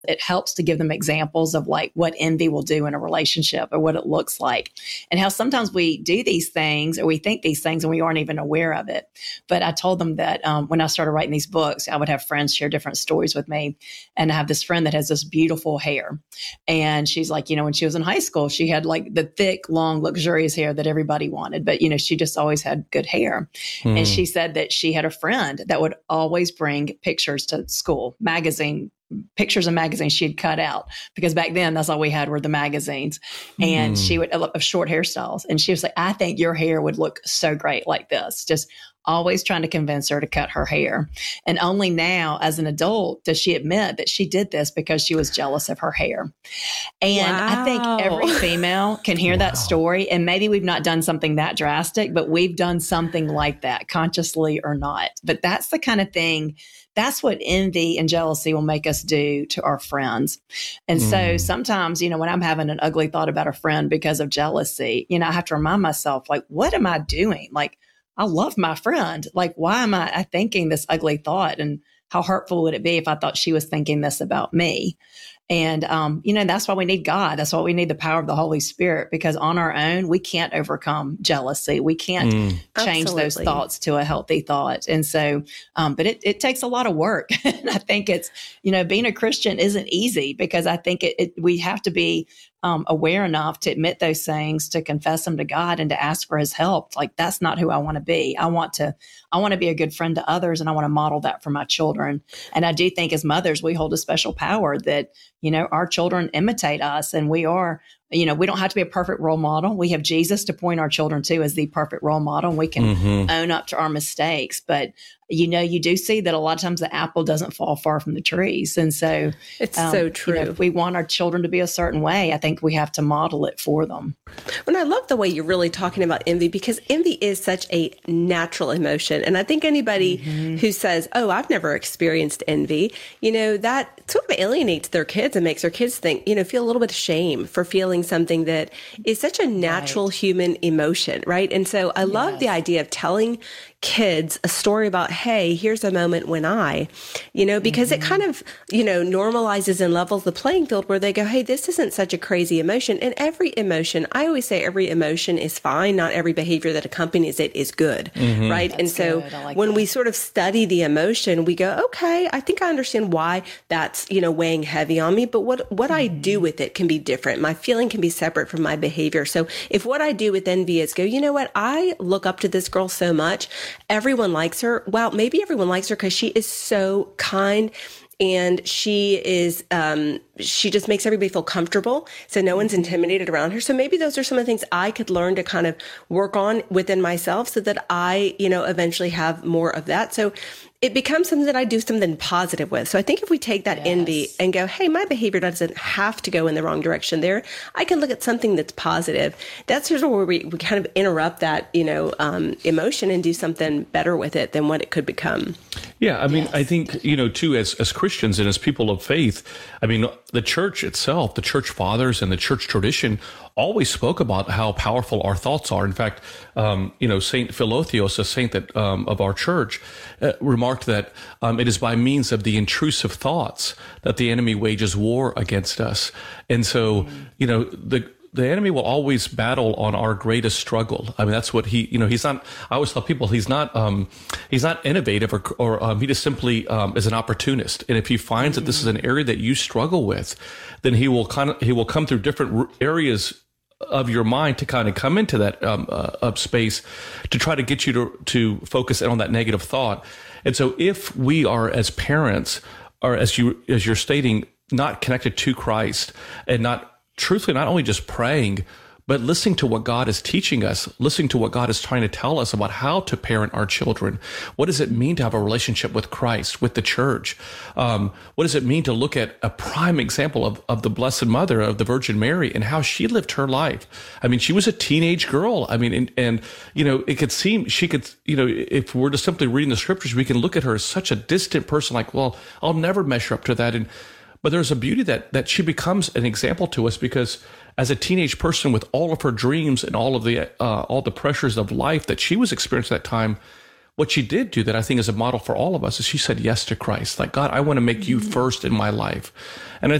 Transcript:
It helps to give them examples of like what envy will do in a relationship or what it looks like, and how sometimes we do these things or we think these things and we aren't even aware of it. But I told them that when I started writing these books, I would have friends share different stories with me. And I have this friend that has this beautiful hair. And she's like, when she was in high school, she had like the thick, long, luxurious hair that everybody wanted. But, she just always had good hair. And she said that she had a friend that would always bring pictures to school, pictures of magazines she had cut out, because back then that's all we had were the magazines. And she would of short hairstyles. And she was like, I think your hair would look so great like this. Just always trying to convince her to cut her hair. And only now as an adult does she admit that she did this because she was jealous of her hair. And I think every female can hear that story. And maybe we've not done something that drastic, but we've done something like that, consciously or not. But that's the kind of thing. That's what envy and jealousy will make us do to our friends. And so sometimes, when I'm having an ugly thought about a friend because of jealousy, I have to remind myself, like, what am I doing? Like, I love my friend. Like, why am I thinking this ugly thought? And how hurtful would it be if I thought she was thinking this about me? And, that's why we need God. That's why we need the power of the Holy Spirit, because on our own, we can't overcome jealousy. We can't change those thoughts to a healthy thought. And so, but it takes a lot of work. And I think it's, being a Christian isn't easy, because I think we have to be aware enough to admit those things, to confess them to God, and to ask for his help. Like, that's not who I want to be. I want to be a good friend to others, and I want to model that for my children. And I do think as mothers, we hold a special power that, our children imitate us, and we are, we don't have to be a perfect role model. We have Jesus to point our children to as the perfect role model. And we can own up to our mistakes, but you do see that a lot of times the apple doesn't fall far from the trees. And so it's so true. If we want our children to be a certain way, I think we have to model it for them. And I love the way you're really talking about envy, because envy is such a natural emotion. And I think anybody who says, oh, I've never experienced envy, that sort of alienates their kids and makes their kids think, feel a little bit of shame for feeling something that is such a natural human emotion, right? And so I love the idea of telling kids a story about, hey, here's a moment when because it kind of, normalizes and levels the playing field, where they go, hey, this isn't such a crazy emotion. And every emotion, I always say every emotion is fine. Not every behavior that accompanies it is good, right? That's and so when we sort of study the emotion, we go, okay, I think I understand why that's, weighing heavy on me, but what I do with it can be different. My feeling can be separate from my behavior. So if what I do with envy is go, I look up to this girl so much. Everyone likes her. Well, maybe everyone likes her because she is so kind, and she is, she just makes everybody feel comfortable. So no one's intimidated around her. So maybe those are some of the things I could learn to kind of work on within myself, so that I, eventually have more of that. So it becomes something that I do something positive with. So I think if we take that envy and go, hey, my behavior doesn't have to go in the wrong direction there, I can look at something that's positive. That's sort of where we kind of interrupt that, emotion and do something better with it than what it could become. Yeah, I mean, I think, too, as Christians and as people of faith, I mean, the church itself, the church fathers and the church tradition always spoke about how powerful our thoughts are. In fact, Saint Philotheos, a saint that of our church, remarked that it is by means of the intrusive thoughts that the enemy wages war against us. And so, the enemy will always battle on our greatest struggle. I mean, that's what he's not, I always tell people he's not innovative or he just simply is an opportunist. And if he finds that this is an area that you struggle with, then he will come through different areas of your mind to kind of come into that up space to try to get you to focus on that negative thought. And so if we are, as parents, or as you're stating, not connected to Christ, and truthfully, not only just praying, but listening to what God is teaching us, listening to what God is trying to tell us about how to parent our children. What does it mean to have a relationship with Christ, with the church? What does it mean to look at a prime example of the Blessed Mother, of the Virgin Mary, and how she lived her life? I mean, she was a teenage girl. I mean, and it could seem she could, if we're just simply reading the scriptures, we can look at her as such a distant person, like, well, I'll never measure up to that. But there's a beauty that she becomes an example to us, because as a teenage person with all of her dreams and all of the pressures of life that she was experiencing at that time, what she did do that I think is a model for all of us is she said yes to Christ. Like, God, I want to make you first in my life. And I